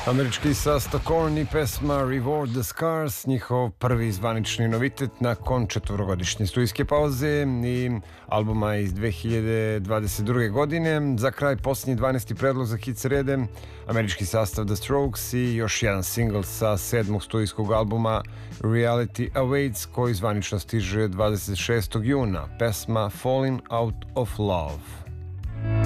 Američki sastav Korn i pesma Reward the Scars, njihov prvi zvanični novitet nakon 4-godišnje studijske pauze i albuma iz 2022. godine. Za kraj posljednji 12. predlog za hit srede, američki sastav The Strokes i još jedan singl sa 7. studijskog albuma Reality Awaits, koji zvanično stiže 26. juna, pesma Falling Out of Love.